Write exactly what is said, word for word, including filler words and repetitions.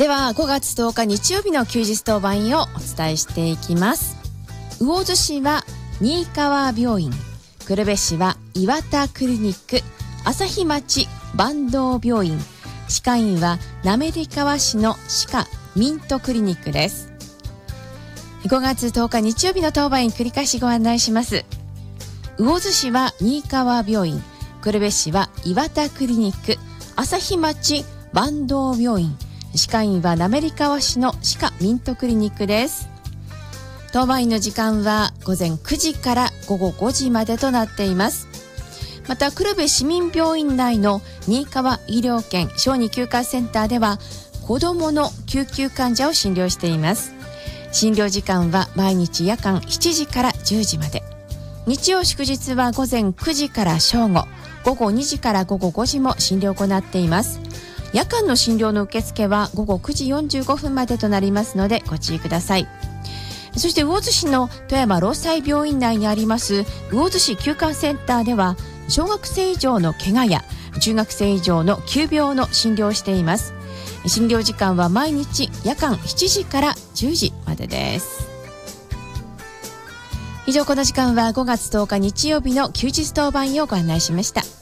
ではごがつとおか日曜日の休日当番員をお伝えしていきます。魚津市は新川病院、久留米市は岩田クリニック、朝日町坂東病院、歯科医院は滑川市の歯科ミントクリニックです。ごがつとおか日曜日の当番員繰り返しご案内します。魚津市は新川病院、久留米市は岩田クリニック、朝日町坂東病院、歯科医院は滑川市の歯科ミントクリニックです。当番員の時間は午前くじから午後ごじまでとなっています。また久留米市民病院内の新川医療圏小児休暇センターでは子どもの救急患者を診療しています。診療時間は毎日夜間しちじからじゅうじまで、日曜祝日は午前くじから正午、午後にじから午後ごじも診療を行っています。夜間の診療の受付は午後くじよんじゅうごふんまでとなりますのでご注意ください。そして魚津市の富山労災病院内にあります魚津市休暇センターでは小学生以上の怪我や中学生以上の急病の診療をしています。診療時間は毎日夜間しちじからじゅうじまでです。以上、この時間はごがつとおか日曜日の休日当番員をご案内しました。